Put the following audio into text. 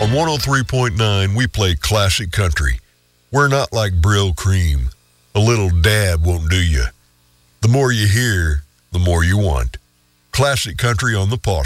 On 103.9, we play classic country. We're not like Brill Cream. A little dab won't do you. The more you hear, the more you want. Classic country on the Posse.